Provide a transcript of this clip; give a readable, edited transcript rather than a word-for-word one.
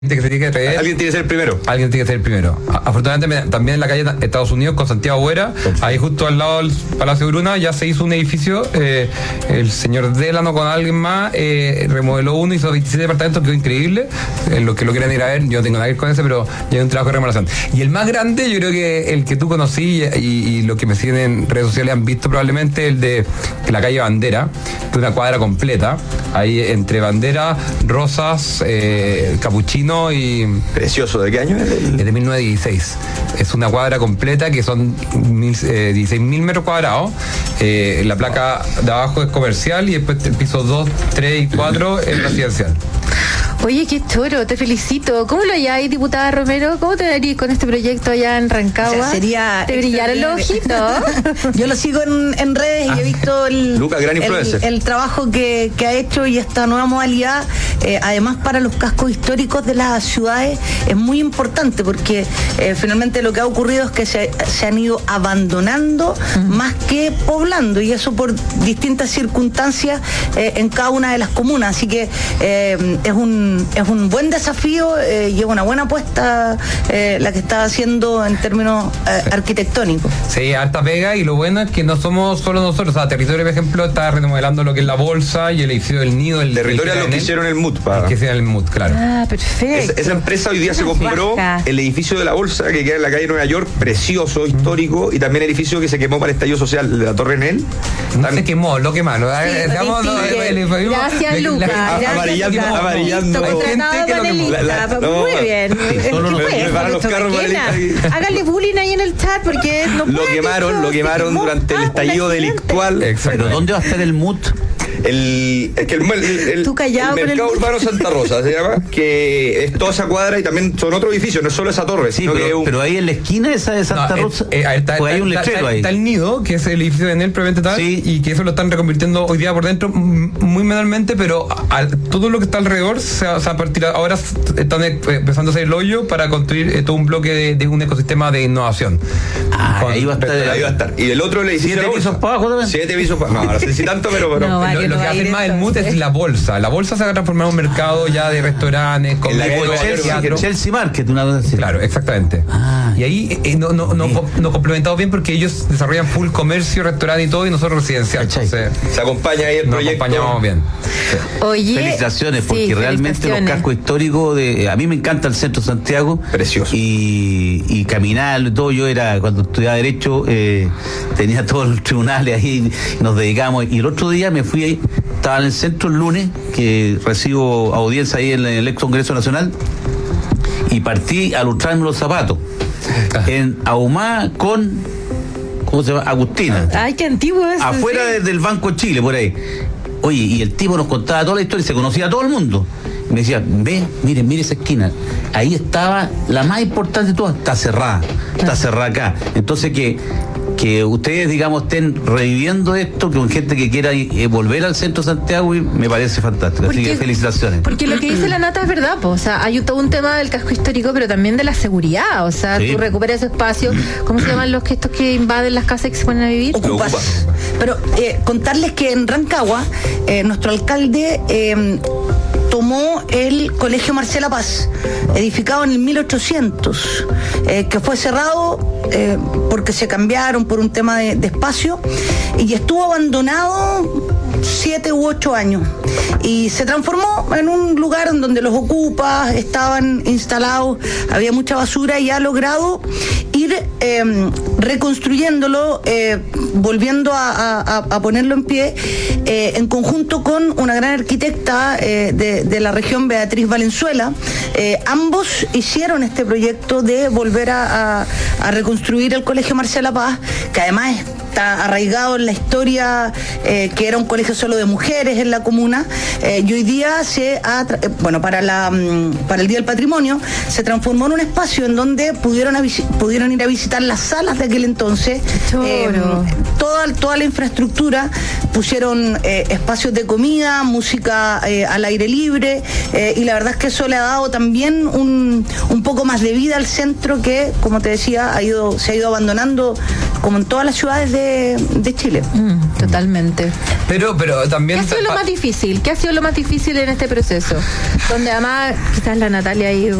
que se tiene que traer. Alguien tiene que ser el primero. Alguien tiene que ser el primero. Afortunadamente también en la calle Estados Unidos con Santiago Buera, ahí justo al lado del Palacio de Bruna, ya se hizo un edificio. El señor Delano con alguien más remodeló uno, hizo 27 departamentos, quedó increíble. Los que lo quieran ir a ver, yo no tengo nada que ver con ese, pero ya hay un trabajo de remodelación. Y el más grande, yo creo que el que tú conocí y los que me siguen en redes sociales han visto probablemente, el de la calle Bandera, de una cuadra completa, ahí entre Bandera, Rosas, Capuchino y... Precioso, ¿de qué año es? Es de 1916. Es una cuadra completa que son 16.000 metros cuadrados. La placa de abajo es comercial y después el piso 2, 3 y 4 es residencial. Oye, qué choro, te felicito. ¿Cómo lo halláis, diputada Romero? ¿Cómo te darías con este proyecto allá en Rancagua? O sea, ¿Te brillaron los ojitos? Yo lo sigo en redes y he visto el trabajo que ha hecho, y esta nueva modalidad, además para los cascos históricos de las ciudades, es muy importante porque finalmente lo que ha ocurrido es que se han ido abandonando más que poblando, y eso por distintas circunstancias en cada una de las comunas. Así que es un buen desafío y es una buena apuesta la que está haciendo en términos arquitectónicos. Sí, harta pega, y lo bueno es que no somos solo nosotros. O sea, Territorio, por ejemplo, está remodelando lo que es la Bolsa y el edificio del Nido. El Territorio es lo que hicieron el MUT. Que hicieron el MUT, claro. Ah, perfecto. Esa empresa hoy día se compró el edificio de la Bolsa, que queda en la calle Nueva York, precioso, histórico, y también el edificio que se quemó para el estallido social de la Torre Enel. No se quemó, lo quemaron. Gracias, Lucas. Amarillando. Muy bien. Háganle bullying ahí en el chat porque lo quemaron durante el estallido delictual. Pero ¿dónde va a estar el MUT? El mercado urbano Santa Rosa se llama, que es toda esa cuadra, y también son otros edificios, no es solo esa torre, sí, pero ahí en la esquina esa de Santa Rosa hay un letrero ahí. Está el Nido, que es el edificio de Enel probablemente tal, sí, y que eso lo están reconvirtiendo hoy día por dentro muy manualmente, pero todo lo que está alrededor ahora están empezando a hacer el hoyo para construir todo un bloque de un ecosistema de innovación. Ahí va a estar. Y el otro le hicieron 7 pisos para abajo también. 7 pisos para abajo. No sé si tanto, pero lo que hace más el MUT es la Bolsa. La Bolsa se va a transformar en un mercado ya de restaurantes, con Chelsea Market, una cosa así. Claro, exactamente. Y ahí nos complementamos bien porque ellos desarrollan full comercio, restaurante y todo, y nosotros residencial. Se acompaña ahí el proyecto. Nos acompañamos bien. Oye, felicitaciones, porque realmente los cascos históricos a mí me encanta el centro de Santiago. Precioso. Y caminar y todo. Yo cuando estudiaba Derecho, tenía todos los tribunales ahí, nos dedicamos. Y el otro día me fui ahí, estaba en el centro el lunes, que recibo audiencia ahí en el ex Congreso Nacional, y partí a lustrarme los zapatos en Ahumada con, ¿cómo se llama? Agustina. Ay, qué antiguo es. Afuera del Banco Chile, por ahí. Oye, y el tipo nos contaba toda la historia, se conocía a todo el mundo. Y me decía, mire esa esquina, ahí estaba la más importante de todas, está cerrada acá. Entonces que ustedes, digamos, estén reviviendo esto con gente que quiera volver al centro de Santiago, y me parece fantástico. Así que felicitaciones. Porque lo que dice la Nata es verdad, o sea, hay todo un tema del casco histórico, pero también de la seguridad. O sea, tú recuperas ese espacio. ¿Cómo se llaman estos que invaden las casas y que se ponen a vivir? Ocupas. Pero contarles que en Rancagua, nuestro alcalde tomó el Colegio Marcela Paz, edificado en el 1800, que fue cerrado porque se cambiaron por un tema de espacio, y estuvo abandonado 7 u 8 años, y se transformó en un lugar en donde los ocupas estaban instalados, había mucha basura, y ha logrado ir reconstruyéndolo, volviendo a ponerlo en pie, en conjunto con una gran arquitecta de la región, Beatriz Valenzuela. Ambos hicieron este proyecto de volver a reconstruir el Colegio Marcela Paz, que además está arraigado en la historia, que era un colegio solo de mujeres en la comuna, y hoy día para el Día del Patrimonio se transformó en un espacio en donde pudieron ir a visitar las salas de aquel entonces, toda la infraestructura, pusieron espacios de comida, música al aire libre, y la verdad es que eso le ha dado también un poco más de vida al centro, que, como te decía, se ha ido abandonando, como en todas las ciudades de Chile. Totalmente. Pero también... ¿Qué ha sido lo más difícil? ¿Qué ha sido lo más difícil en este proceso? Donde además quizás la Natalia ahí